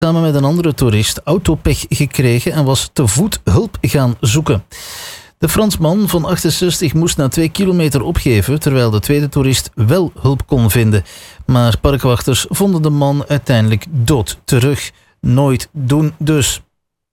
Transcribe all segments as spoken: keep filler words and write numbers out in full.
samen met een andere toerist autopech gekregen en was te voet hulp gaan zoeken. De Fransman van achtenzestig moest na twee kilometer opgeven, terwijl de tweede toerist wel hulp kon vinden. Maar parkwachters vonden de man uiteindelijk dood terug. Nooit doen dus.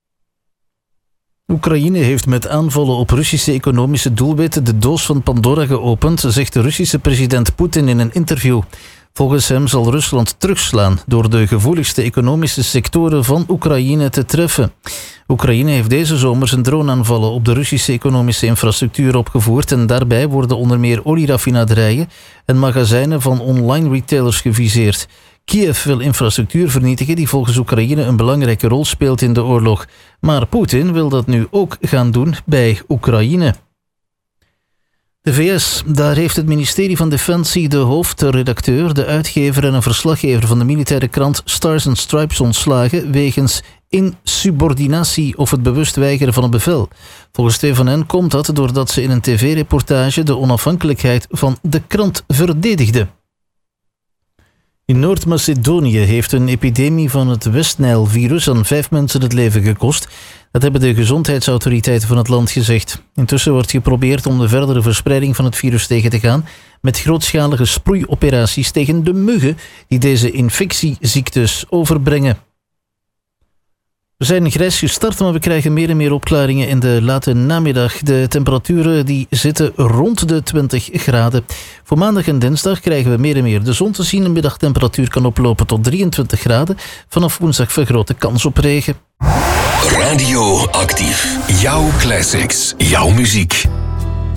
Oekraïne heeft met aanvallen op Russische economische doelwitten de doos van Pandora geopend, zegt de Russische president Poetin in een interview. Volgens hem zal Rusland terugslaan door de gevoeligste economische sectoren van Oekraïne te treffen. Oekraïne heeft deze zomer zijn droneaanvallen op de Russische economische infrastructuur opgevoerd en daarbij worden onder meer olieraffinaderijen en magazijnen van online retailers geviseerd. Kiev wil infrastructuur vernietigen die volgens Oekraïne een belangrijke rol speelt in de oorlog. Maar Poetin wil dat nu ook gaan doen bij Oekraïne. De V S, daar heeft het ministerie van Defensie de hoofdredacteur, de uitgever en een verslaggever van de militaire krant Stars and Stripes ontslagen wegens insubordinatie of het bewust weigeren van een bevel. Volgens twee van hen komt dat doordat ze in een tv-reportage de onafhankelijkheid van de krant verdedigden. In Noord-Macedonië heeft een epidemie van het West-Nijl-virus aan vijf mensen het leven gekost. Dat hebben de gezondheidsautoriteiten van het land gezegd. Intussen wordt geprobeerd om de verdere verspreiding van het virus tegen te gaan met grootschalige sproeioperaties tegen de muggen die deze infectieziektes overbrengen. We zijn grijs gestart, maar we krijgen meer en meer opklaringen in de late namiddag. De temperaturen die zitten rond de twintig graden. Voor maandag en dinsdag krijgen we meer en meer de zon te zien. De middagtemperatuur kan oplopen tot drieëntwintig graden. Vanaf woensdag vergrote kans op regen. Radio Actief. Jouw classics. Jouw muziek.